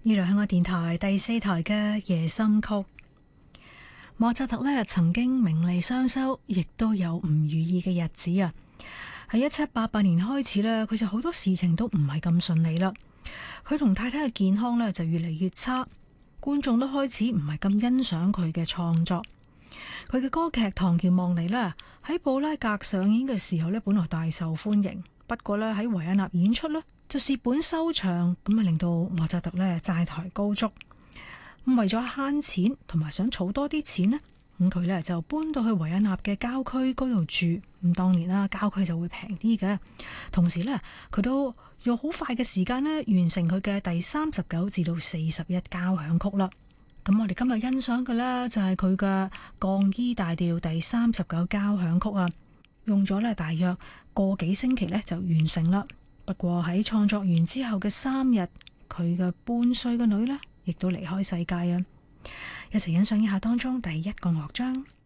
呢度香港電台第4台嘅夜心曲。莫扎特呢曾經名利雙收，亦都有唔如意嘅日子啊。喺1788年開始呢，佢就好多事情都唔係咁順利啦。佢同太太嘅健康呢就越嚟越差，觀眾都開始唔係咁欣賞佢嘅創作。佢嘅歌劇《唐喬望尼》呢喺布拉格上演嘅時候呢，本來大受歡迎，不過呢喺維也納演出呢就蝕本收場，咁啊令到莫扎特呢債台高築。咁為咗慳錢同埋想儲多啲錢呢，咁佢呢就搬到去維也納嘅郊區嗰度住。咁當然啦，郊區就會平啲嘅。同時呢，佢都用好快嘅時間呢完成佢嘅第39至到41交響曲啦。咁我哋今日欣賞嘅呢，就係佢嘅降 E 大調第39交響曲啊，用咗呢大約個幾星期呢就完成啦。不過喺創作完之後嘅3日，佢嘅半歲嘅女呢亦都離開世界啊！一齊欣賞一下當中第1個樂章。